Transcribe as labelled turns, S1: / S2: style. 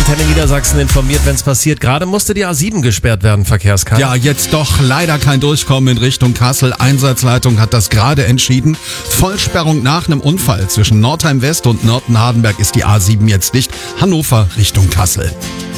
S1: Antenne Niedersachsen informiert, wenn es passiert. Gerade musste die A7 gesperrt werden, Verkehrskamer.
S2: Ja, jetzt doch leider kein Durchkommen in Richtung Kassel. Einsatzleitung hat das gerade entschieden. Vollsperrung nach einem Unfall zwischen Nordheim West und Nörten-Hardenberg ist die A7 jetzt dicht. Hannover Richtung Kassel.